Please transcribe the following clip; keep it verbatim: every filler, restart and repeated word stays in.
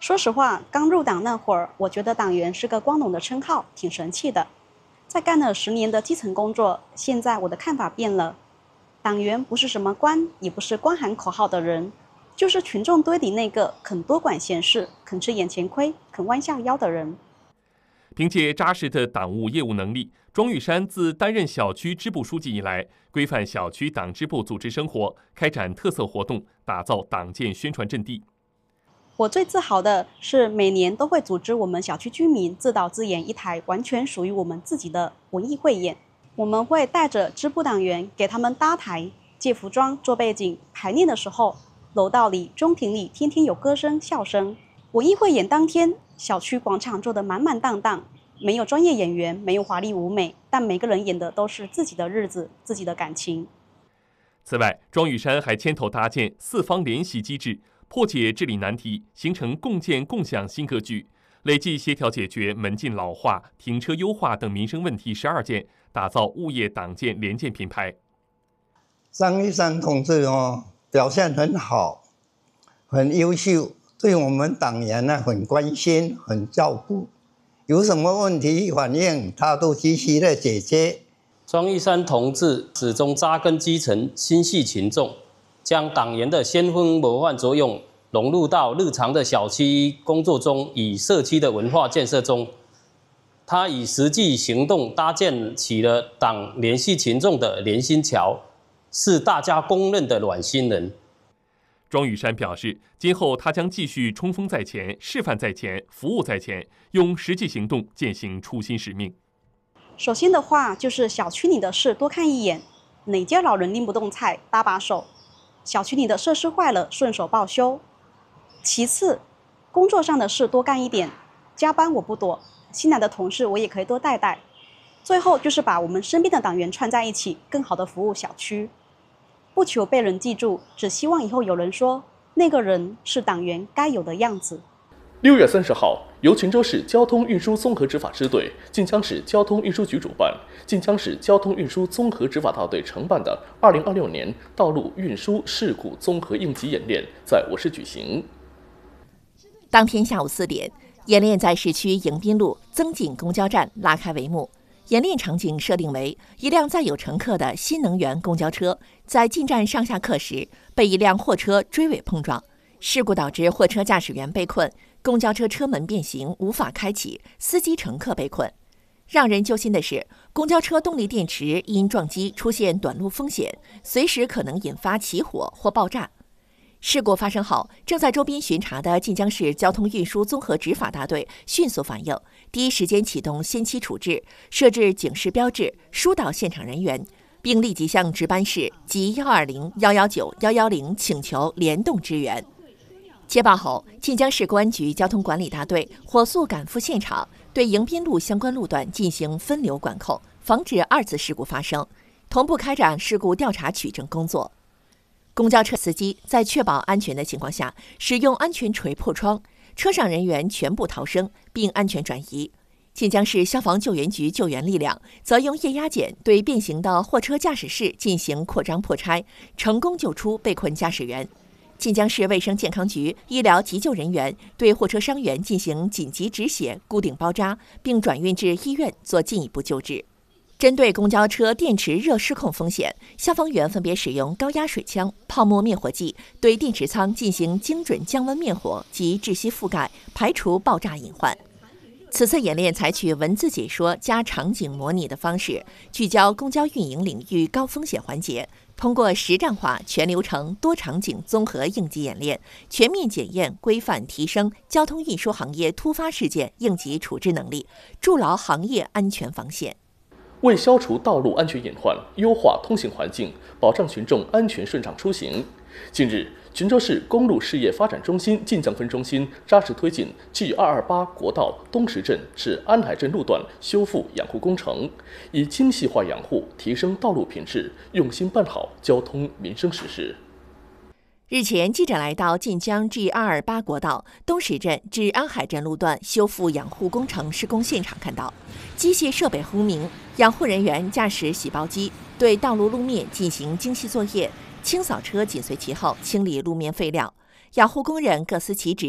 说实话，刚入党那会儿，我觉得党员是个光荣的称号，挺神气的。在干了十年的基层工作，现在我的看法变了。党员不是什么官，也不是光喊口号的人，就是群众堆里那个肯多管闲事、肯吃眼前亏、肯弯下腰的人。 凭借扎实的党务业务能力，庄玉山自担任小区支部书记以来，规范小区党支部组织生活，开展特色活动，打造党建宣传阵地。 我最自豪的是，每年都会组织我们小区居民自导自演一台完全属于我们自己的文艺汇演。我们会带着支部党员给他们搭台、借服装、做背景。排练的时候，楼道里、中庭里天天有歌声、笑声。文艺汇演当天，小区广场坐得满满当当，没有专业演员，没有华丽舞美，但每个人演的都是自己的日子、自己的感情。 此外，庄玉山还牵头搭建四方联席机制，破解治理难题，形成共建共享新格局，累计协调解决门禁老化、停车优化等民生问题十二件，打造物业党建联建品牌。 张玉山同志哦，表现很好，很优秀，对我们党员呢很关心、很照顾，有什么问题反映，他都积极的解决。 庄玉山同志始终扎根基层，心系群众，将党员的先锋模范作用融入到日常的小区工作中，与社区的文化建设中。他以实际行动搭建起了党联系群众的联心桥，是大家公认的暖心人。 庄玉山表示，今后他将继续冲锋在前、示范在前、服务在前，用实际行动践行初心使命。 首先的话，就是小区里的事多看一眼，哪家老人拎不动菜，搭把手；小区里的设施坏了，顺手报修。其次，工作上的事多干一点，加班我不躲，新来的同事我也可以多带带。最后就是把我们身边的党员串在一起，更好的服务小区。不求被人记住，只希望以后有人说，那个人是党员该有的样子。 六月三十号，由泉州市交通运输综合执法支队、晋江市交通运输局主办，晋江市交通运输综合执法大队承办的二零二六年道路运输事故综合应急演练在我市举行。 当天下午四点，演练在市区迎宾路增景公交站拉开帷幕。演练场景设定为一辆载有乘客的新能源公交车在进站上下客时被一辆货车追尾碰撞，事故导致货车驾驶员被困，公交车车门变形无法开启，司机乘客被困。让人揪心的是，公交车动力电池因撞击出现短路风险，随时可能引发起火或爆炸。事故发生后，正在周边巡查的晋江市交通运输综合执法大队迅速反应，第一时间启动先期处置，设置警示标志，疏导现场人员，并立即向值班室及幺二零、幺幺九、幺幺零请求联动支援。接报后，晋江市公安局交通管理大队火速赶赴现场，对迎宾路相关路段进行分流管控，防止二次事故发生，同步开展事故调查取证工作。公交车司机在确保安全的情况下，使用安全锤破窗，车上人员全部逃生并安全转移。晋江市消防救援局救援力量则用液压剪对变形的货车驾驶室进行扩张破拆，成功救出被困驾驶员。晋江市卫生健康局医疗急救人员对货车伤员进行紧急止血、固定包扎，并转运至医院做进一步救治。针对公交车电池热失控风险，消防员分别使用高压水枪、泡沫灭火剂对电池舱进行精准降温灭火及窒息覆盖，排除爆炸隐患。此次演练采取文字解说加场景模拟的方式，聚焦公交运营领域高风险环节，通过实战化全流程多场景综合应急演练，全面检验规范提升交通运输行业突发事件应急处置能力，筑牢行业安全防线。 为消除道路安全隐患，优化通行环境，保障群众安全顺畅出行，近日，泉州市公路事业发展中心晋江分中心扎实推进 G 二二八国道东石镇至安海镇路段修复养护工程，以精细化养护提升道路品质，用心办好交通民生实事。 日前，记者来到晋江 G 二二八国道东石镇至安海镇路段修复养护工程施工现场，看到机械设备轰鸣，养护人员驾驶洗包机对道路路面进行精细作业，清扫车紧随其后清理路面废料，养护工人各司其职。